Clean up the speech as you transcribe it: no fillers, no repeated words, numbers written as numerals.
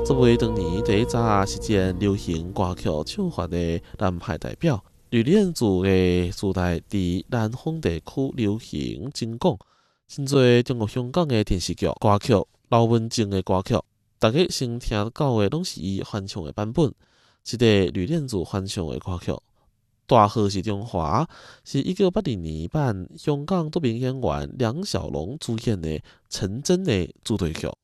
作为当年第一扎实践流行歌曲唱法的南派代表，吕连柱的时代伫南方地区流行真广，真侪中国香港的电视剧、歌曲、刘文正的歌曲，大家先听到的拢是伊翻唱的版本。一个吕连柱翻唱的歌曲《大河是中华》，是1980年版香港著名演员梁小龙主演的陈真的主题曲。